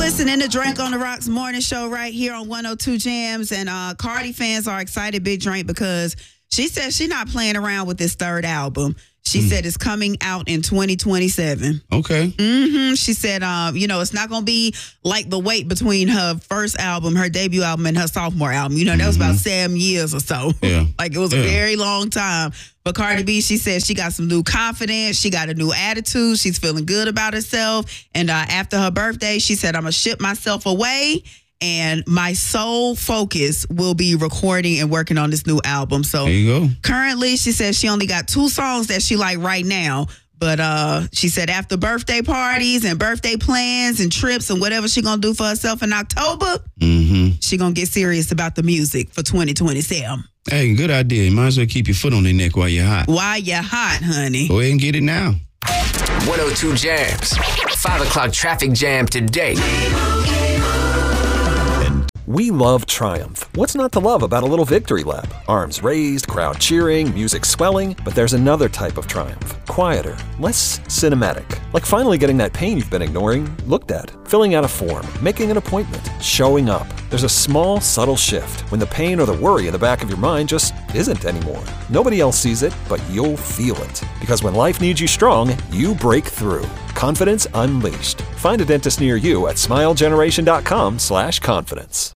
listening to Drink on the Rocks morning show right here on 102 Jams. And Cardi fans are excited, Big Drink, because she says she's not playing around with this third album. She said it's coming out in 2027. Okay. She said, it's not going to be like the wait between her first album, her debut album, and her sophomore album. You know, that was about 7 years or so. Yeah. Like, it was a very long time. But Cardi B, she said she got some new confidence. She got a new attitude. She's feeling good about herself. And after her birthday, she said, I'm going to ship myself away. And my sole focus will be recording and working on this new album. So there you go. Currently, she says she only got 2 songs that she like right now. But she said after birthday parties and birthday plans and trips and whatever she going to do for herself in October, she going to get serious about the music for 2027. Hey, good idea. You might as well keep your foot on their neck while you're hot. While you're hot, honey. Go ahead and get it now. 102 Jams. 5 o'clock traffic jam today. We love Triumph. What's not to love about a little victory lap? Arms raised, crowd cheering, music swelling. But there's another type of triumph. Quieter, less cinematic. Like finally getting that pain you've been ignoring looked at. Filling out a form, making an appointment, showing up. There's a small, subtle shift when the pain or the worry in the back of your mind just isn't anymore. Nobody else sees it, but you'll feel it. Because when life needs you strong, you break through. Confidence Unleashed. Find a dentist near you at smilegeneration.com/confidence.